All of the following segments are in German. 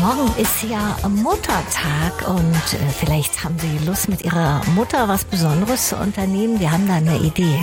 Morgen ist ja Muttertag und vielleicht haben Sie Lust, mit Ihrer Mutter was Besonderes zu unternehmen. Wir haben da eine Idee.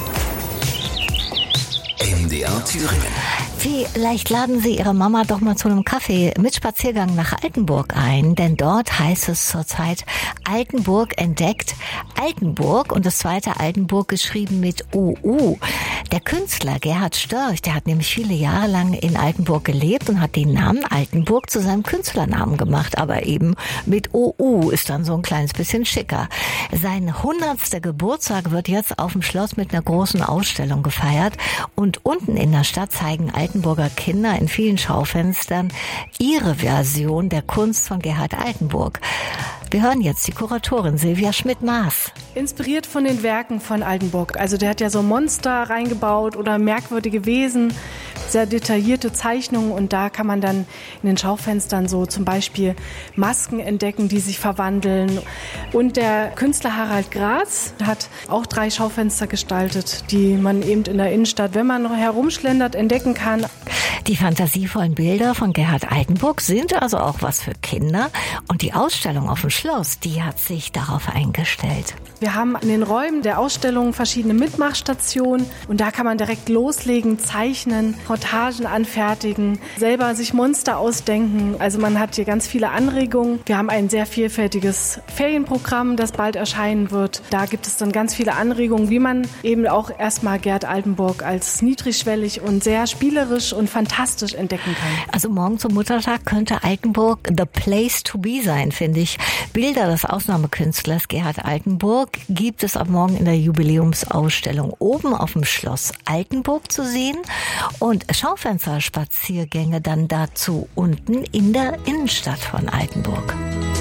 MDR Thüringen. Vielleicht laden Sie Ihre Mama doch mal zu einem Kaffee mit Spaziergang nach Altenburg ein, denn dort heißt es zurzeit Altenburg entdeckt. Altenburg und das zweite Altenburg geschrieben mit OU. Der Künstler Gerhard Störch, der hat nämlich viele Jahre lang in Altenburg gelebt und hat den Namen Altenburg zu seinem Künstlernamen gemacht, aber eben mit OU ist dann so ein kleines bisschen schicker. Sein 100. Geburtstag wird jetzt auf dem Schloss mit einer großen Ausstellung gefeiert und unten in der Stadt zeigen Altenburger Kinder in vielen Schaufenstern ihre Version der Kunst von Gerhard Altenburg. Wir hören jetzt die Kuratorin Silvia Schmidt-Maas. Inspiriert von den Werken von Altenburg. Also der hat ja so Monster reingebaut oder merkwürdige Wesen, sehr detaillierte Zeichnungen und da kann man dann in den Schaufenstern so zum Beispiel Masken entdecken, die sich verwandeln. Und der Künstler Harald Graz hat auch 3 Schaufenster gestaltet, die man eben in der Innenstadt, wenn man noch herumschlendert, entdecken kann. Die fantasievollen Bilder von Gerhard Altenburg sind also auch was für Kinder und die Ausstellung auf dem Schloss, die hat sich darauf eingestellt. Wir haben in den Räumen der Ausstellung verschiedene Mitmachstationen und da kann man direkt loslegen, zeichnen, Montagen anfertigen, selber sich Monster ausdenken. Also man hat hier ganz viele Anregungen. Wir haben ein sehr vielfältiges Ferienprogramm, das bald erscheinen wird. Da gibt es dann ganz viele Anregungen, wie man eben auch erstmal Gerhard Altenburg als niedrigschwellig und sehr spielerisch und fantastisch entdecken kann. Also morgen zum Muttertag könnte Altenburg the place to be sein, finde ich. Bilder des Ausnahmekünstlers Gerhard Altenburg gibt es ab morgen in der Jubiläumsausstellung oben auf dem Schloss Altenburg zu sehen und Schaufensterspaziergänge dann dazu unten in der Innenstadt von Altenburg.